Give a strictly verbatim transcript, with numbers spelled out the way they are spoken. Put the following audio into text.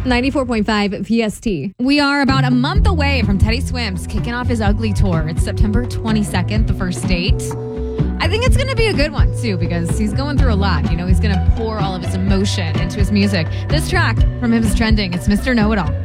ninety-four point five P S T. We are about a month away from Teddy Swims kicking off his Ugly Tour. It's September twenty-second, the first date. I think it's going to be a good one, too, because he's going through a lot. You know, he's going to pour all of his emotion into his music. This track from him is trending. It's Mister Know-It-All.